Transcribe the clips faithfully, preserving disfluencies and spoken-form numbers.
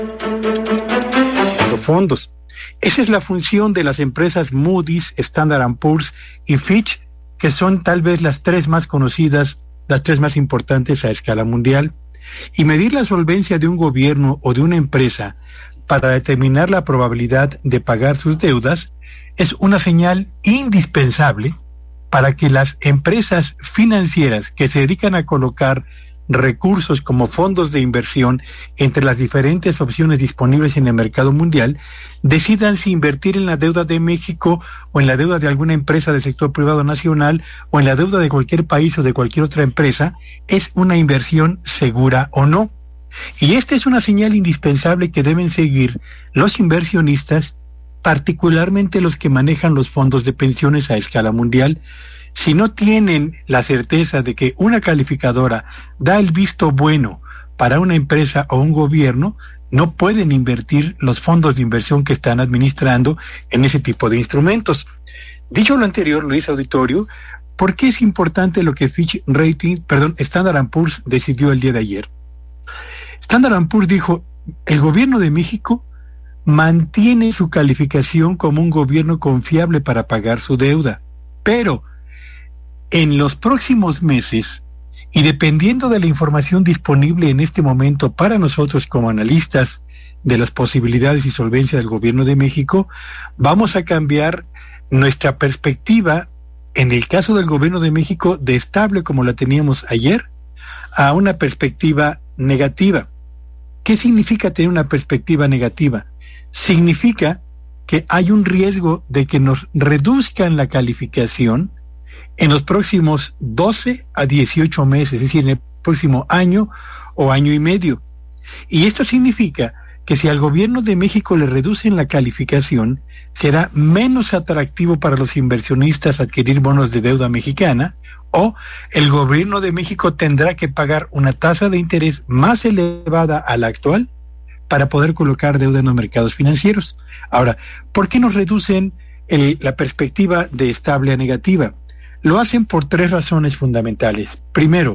Fondos. Esa es la función de las empresas Moody's, Standard and Poor's y Fitch, que son tal vez las tres más conocidas, las tres más importantes a escala mundial. Y medir la solvencia de un gobierno o de una empresa para determinar la probabilidad de pagar sus deudas es una señal indispensable para que las empresas financieras que se dedican a colocar recursos como fondos de inversión entre las diferentes opciones disponibles en el mercado mundial decidan si invertir en la deuda de México o en la deuda de alguna empresa del sector privado nacional o en la deuda de cualquier país o de cualquier otra empresa, es una inversión segura o no. Y esta es una señal indispensable que deben seguir los inversionistas, particularmente los que manejan los fondos de pensiones a escala mundial. Si no tienen la certeza de que una calificadora da el visto bueno para una empresa o un gobierno, no pueden invertir los fondos de inversión que están administrando en ese tipo de instrumentos. Dicho lo anterior, Luis Auditorio, ¿por qué es importante lo que Fitch Rating, perdón, Standard and Poor's decidió el día de ayer? Standard and Poor's dijo, el gobierno de México mantiene su calificación como un gobierno confiable para pagar su deuda, pero en los próximos meses, y dependiendo de la información disponible en este momento para nosotros como analistas de las posibilidades y solvencia del gobierno de México, vamos a cambiar nuestra perspectiva, en el caso del gobierno de México, de estable como la teníamos ayer, a una perspectiva negativa. ¿Qué significa tener una perspectiva negativa? Significa que hay un riesgo de que nos reduzcan la calificación en los próximos doce a dieciocho meses, es decir, en el próximo año o año y medio. Y esto significa que si al gobierno de México le reducen la calificación, será menos atractivo para los inversionistas adquirir bonos de deuda mexicana, o el gobierno de México tendrá que pagar una tasa de interés más elevada a la actual para poder colocar deuda en los mercados financieros. Ahora, ¿por qué nos reducen el, la perspectiva de estable a negativa? Lo hacen por tres razones fundamentales. Primero,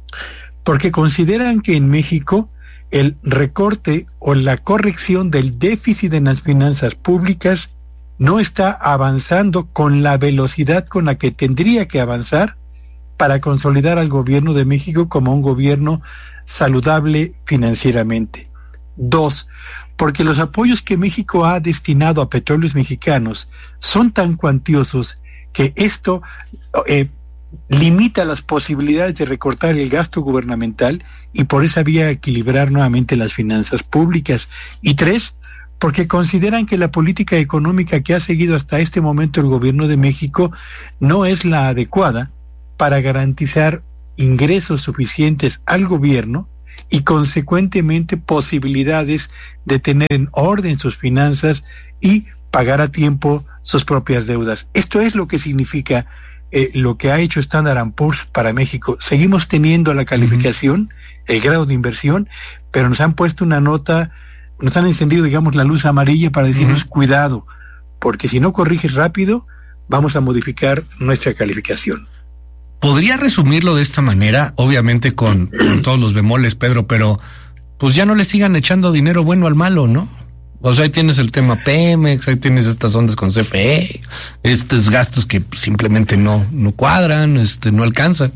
porque consideran que en México el recorte o la corrección del déficit en las finanzas públicas no está avanzando con la velocidad con la que tendría que avanzar para consolidar al gobierno de México como un gobierno saludable financieramente. Dos, porque los apoyos que México ha destinado a petróleos mexicanos son tan cuantiosos que esto eh, limita las posibilidades de recortar el gasto gubernamental y por esa vía equilibrar nuevamente las finanzas públicas. Y tres, porque consideran que la política económica que ha seguido hasta este momento el gobierno de México no es la adecuada para garantizar ingresos suficientes al gobierno y consecuentemente posibilidades de tener en orden sus finanzas y pagar a tiempo sus propias deudas. Esto es lo que significa eh, lo que ha hecho Standard and Poor's para México. Seguimos teniendo la calificación, uh-huh. el grado de inversión, pero nos han puesto una nota, nos han encendido, digamos, la luz amarilla para decirnos uh-huh. cuidado, porque si no corriges rápido, vamos a modificar nuestra calificación. Podría resumirlo de esta manera, obviamente con, con todos los bemoles, Pedro, pero pues ya no le sigan echando dinero bueno al malo, ¿no? O sea, ahí tienes el tema Pemex, ahí tienes estas ondas con C F E, estos gastos que simplemente no, no cuadran, este, no alcanzan.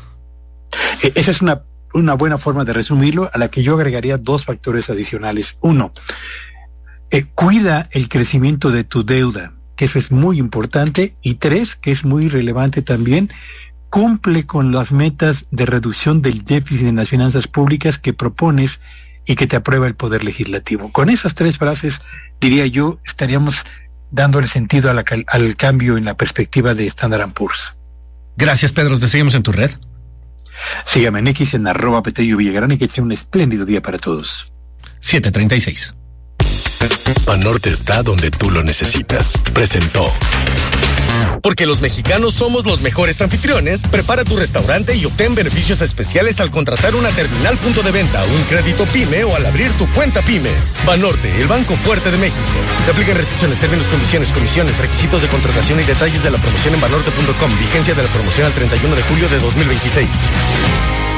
Esa es una, una buena forma de resumirlo, a la que yo agregaría dos factores adicionales. Uno, eh, cuida el crecimiento de tu deuda, que eso es muy importante. Y tres, que es muy relevante también, cumple con las metas de reducción del déficit en las finanzas públicas que propones y que te aprueba el Poder Legislativo. Con esas tres frases, diría yo, estaríamos dándole sentido a la, al cambio en la perspectiva de Standard and Poor's. Gracias, Pedro. ¿Te seguimos en tu red? Sígame en X en arroba Petello Villagrán y que sea un espléndido día para todos. siete treinta y seis. Banorte está donde tú lo necesitas. Presentó. Porque los mexicanos somos los mejores anfitriones, prepara tu restaurante y obtén beneficios especiales al contratar una terminal punto de venta, un crédito PYME o al abrir tu cuenta PYME. Banorte, el banco fuerte de México. Te aplican restricciones, términos, condiciones, comisiones, requisitos de contratación y detalles de la promoción en banorte punto com. Vigencia de la promoción al treinta y uno de julio de dos mil veintiséis.